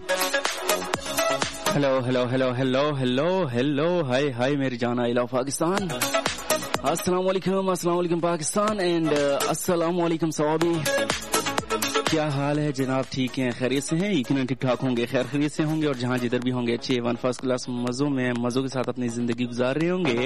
Hello hi मेरी जान I love Pakistan. अस्सलाम वालेकुम पाकिस्तान एंड अस्सलाम वालेकुम सवाबी. क्या हाल है जनाब? ठीक हैं, खैरियत से हैं? यकीनन ठीक ठाक होंगे, खैर खैरियत से होंगे और जहां जिधर भी होंगे अच्छे वन फर्स्ट क्लास मज़ों के साथ अपनी जिंदगी गुजार रहे होंगे.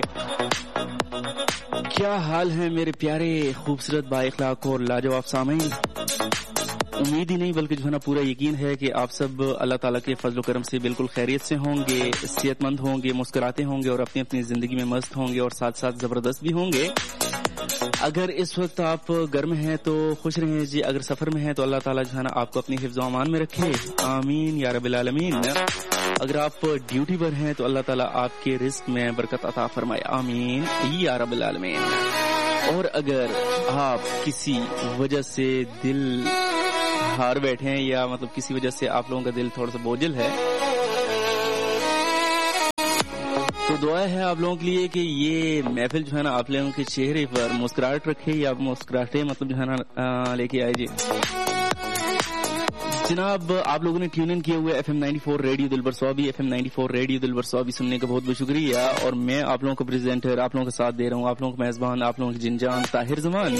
क्या हाल है मेरे प्यारे खूबसूरत बाइखलाक और लाजवाब सामीन? उम्मीद ही नहीं बल्कि जो है ना पूरा यकीन है कि आप सब अल्लाह ताला के फजल करम से बिल्कुल खैरियत से होंगे, सेहतमंद होंगे, मुस्कुराते होंगे और अपनी अपनी जिंदगी में मस्त होंगे और साथ साथ जबरदस्त भी होंगे. अगर इस वक्त आप घर में हैं तो खुश रहें जी, अगर सफर में हैं तो अल्लाह ताला जो है ना आपको अपनी हिफ्ज़ व अमान में रखे, आमीन या रब्बिल आलमीन. अगर आप ड्यूटी पर हैं तो अल्लाह ताला आपके रिस्क में बरकत अता फरमाए, आमीन या रब्बिल आलमीन. और अगर आप किसी वजह से दिल हार बैठे हैं या मतलब किसी वजह से आप लोगों का दिल थोड़ा सा बोझल है तो दुआ है आप लोगों के लिए कि ये महफिल जो है ना आप लोगों के चेहरे पर मुस्कुराहट रखे या मुस्कुराहटे मतलब जो है ना लेके आए जी. जनाब आप लोगों ने ट्यून इन किए हुए FM 94 रेडियो दिलबर स्वाबी, FM 94 रेडियो दिलबर स्वाबी सुनने का बहुत बहुत शुक्रिया. और मैं आप लोगों को प्रेजेंटर, आप लोगों का साथ दे रहा हूँ, आप लोगों का मेजबान, आप लोगों की जिनजान ताहिर जमान.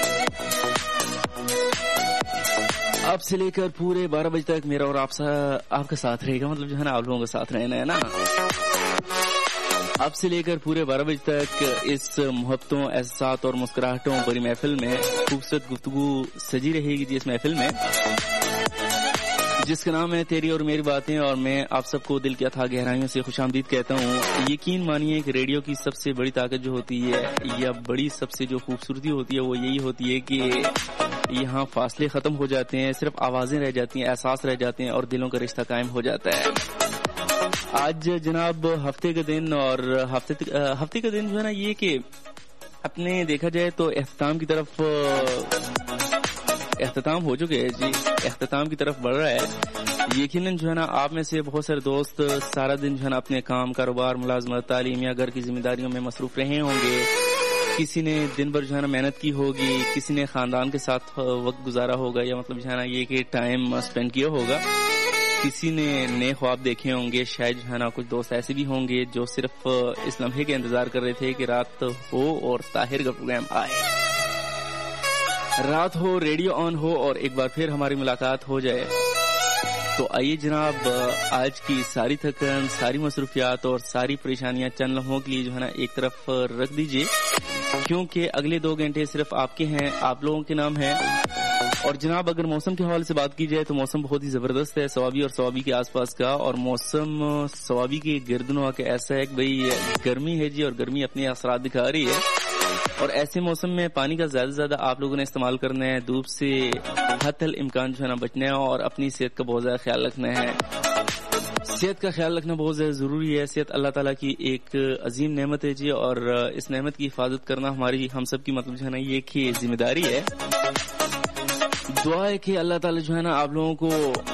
अब से लेकर पूरे 12 बजे तक मेरा और आपका साथ रहेगा, मतलब जो है ना आप लोगों का साथ रहना है ना. अब से लेकर पूरे 12 बजे तक इस मोहब्बतों, एहसास और मुस्कुराहटों भरी महफिल में खूबसूरत गुफ्तगू सजी रहेगी जी. इस महफिल में जिसका नाम है तेरी और मेरी बातें, और मैं आप सबको दिल की अथाह गहराइयों से खुशामदीद कहता हूँ. यकीन मानिए कि रेडियो की सबसे बड़ी ताकत जो होती है या बड़ी सबसे जो खूबसूरती होती है वो यही होती है कि यहाँ फासले खत्म हो जाते हैं, सिर्फ आवाजें रह जाती हैं, एहसास रह जाते हैं और दिलों का रिश्ता कायम हो जाता है. आज जनाब हफ्ते का दिन, और हफ्ते का दिन जो है ना ये कि अपने देखा जाए तो एख्तिताम हो चुके हैं जी, एख्तिताम की तरफ बढ़ रहा है. यकीनन जो है ना आप में से बहुत सारे दोस्त सारा दिन जो है ना अपने काम, कारोबार, मुलाजमत, तालीम या घर की जिम्मेदारियों में मसरूफ रहे होंगे. किसी ने दिन भर जो है ना मेहनत की होगी, किसी ने खानदान के साथ वक्त गुजारा होगा या मतलब जो है ना ये कि टाइम स्पेंड किया होगा, किसी ने नए ख्वाब देखे होंगे. शायद जो है ना कुछ दोस्त ऐसे भी होंगे जो सिर्फ इस लम्हे के इंतजार कर रहे थे कि रात हो और ताहिर का प्रोग्राम आए, रात हो, रेडियो ऑन हो और एक बार फिर हमारी मुलाकात हो जाए. तो आइए जनाब आज की सारी थकन, सारी मसरूफियात और सारी परेशानियां चंद लम्हों के लिए जो है ना एक तरफ रख दीजिए, क्योंकि अगले 2 घंटे सिर्फ आपके हैं, आप लोगों के नाम है. और जनाब अगर मौसम के हवाले से बात की जाए तो मौसम बहुत ही जबरदस्त है सवाबी और सवाबी के आसपास का. और मौसम सवाबी के गिरदनों के ऐसा है कि भाई गर्मी है जी, और गर्मी अपने असरात दिखा रही है. और ऐसे मौसम में पानी का ज्यादा से ज्यादा आप लोगों ने इस्तेमाल करना है, धूप से हद इम्कान जो है ना बचना है और अपनी सेहत का बहुत ज्यादा ख्याल रखना है. सेहत का ख्याल रखना बहुत ज्यादा जरूरी है. सेहत अल्लाह ताला की एक अजीम नेमत है जी, और इस नेमत की हिफाजत करना हमारी हम सब की मतलब जो है ना ये की जिम्मेदारी है. दुआ है कि अल्लाह ताला जो है ना आप लोगों को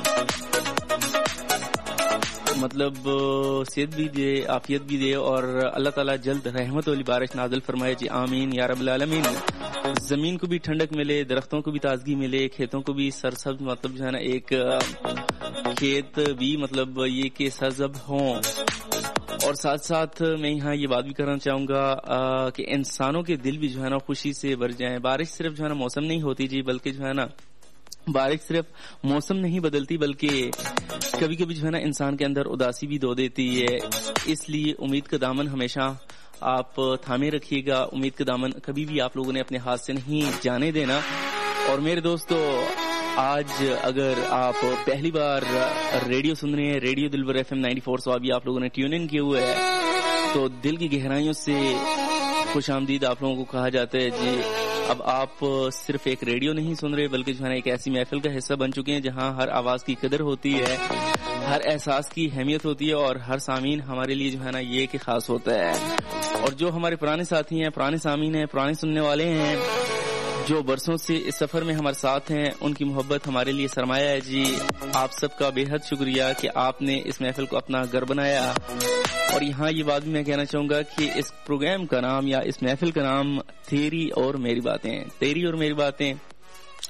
मतलब सेहत भी दे, आफियत भी दे और अल्लाह ताला जल्द रहमत वाली बारिश नाज़िल फरमाए जी, आमीन या रब्बिल आलमीन. जमीन को भी ठंडक मिले, दरख्तों को भी ताजगी मिले, खेतों को भी सरसब्ज मतलब जो है ना एक खेत भी मतलब ये कि सरसब्ज हों. और साथ साथ मैं यहाँ ये बात भी करना चाहूंगा कि इंसानों के दिल भी जो है ना खुशी से भर जाएं. बारिश सिर्फ जो है ना मौसम नहीं होती जी, बल्कि जो है ना बारिश सिर्फ मौसम नहीं बदलती बल्कि कभी कभी जो है ना इंसान के अंदर उदासी भी दो देती है. इसलिए उम्मीद का दामन हमेशा आप थामे रखिएगा. उम्मीद का दामन कभी भी आप लोगों ने अपने हाथ से नहीं जाने देना. और मेरे दोस्तों आज अगर आप पहली बार रेडियो सुन रहे हैं, रेडियो दिलबर FM 94 स्वाबी आप लोगों ने ट्यून इन किए हुए है, तो दिल की गहराइयों से खुश आमदीद आप लोगों को कहा जाता है जी. अब आप सिर्फ एक रेडियो नहीं सुन रहे बल्कि जो है ना एक ऐसी महफिल का हिस्सा बन चुके हैं जहां हर आवाज की कदर होती है, हर एहसास की अहमियत होती है और हर सामीन हमारे लिए जो है ना ये कि खास होता है. और जो हमारे पुराने साथी हैं, पुराने सामीन हैं, पुराने सुनने वाले हैं, जो बरसों से इस सफर में हमारे साथ हैं, उनकी मोहब्बत हमारे लिए सरमाया है जी. आप सबका बेहद शुक्रिया कि आपने इस महफिल को अपना घर बनाया. और यहाँ ये बात भी मैं कहना चाहूंगा कि इस प्रोग्राम का नाम या इस महफिल का नाम तेरी और मेरी बातें, तेरी और मेरी बातें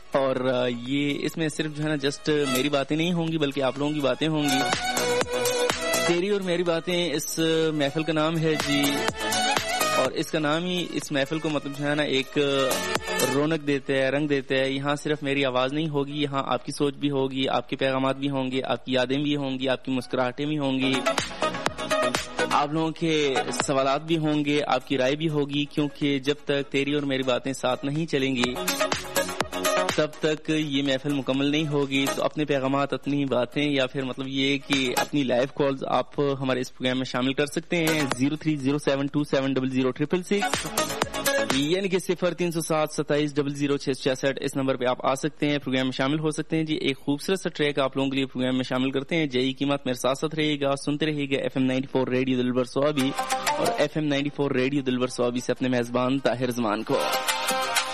اور یہ اس میں صرف جو ہے نا جسٹ میری باتیں نہیں ہوں گی بلکہ آپ لوگوں کی باتیں ہوں گی. تیری اور میری باتیں اس محفل کا نام ہے جی, اور اس کا نام ہی اس محفل کو مطلب جو ہے نا ایک رونق دیتا ہے, رنگ دیتا ہے. یہاں صرف میری آواز نہیں ہوگی, یہاں آپ کی سوچ بھی ہوگی, آپ کے پیغامات بھی ہوں گے, آپ کی یادیں بھی ہوں گی, آپ کی مسکراہٹیں بھی ہوں گی, آپ لوگوں کے سوالات بھی ہوں گے, آپ کی رائے بھی ہوگی. کیونکہ جب تک تیری اور میری باتیں ساتھ نہیں چلیں گی تب تک یہ محفل مکمل نہیں ہوگی. تو اپنے پیغامات, اپنی باتیں یا پھر مطلب یہ کہ اپنی لائیو کالز آپ ہمارے اس پروگرام میں شامل کر سکتے ہیں 030727006666 یعنی کہ 030727006666. اس نمبر پہ آپ آ سکتے ہیں, پروگرام میں شامل ہو سکتے ہیں جی. ایک خوبصورت سا ٹریک آپ لوگوں کے لیے پروگرام میں شامل کرتے ہیں. جئی قیمت میرے ساتھ رہے گا, سنتے رہے گا FM 94 ریڈیو دلبر سوابی اور FM 94 ریڈیو دلبر سوابی سے اپنے میزبان طاہر زمان کو.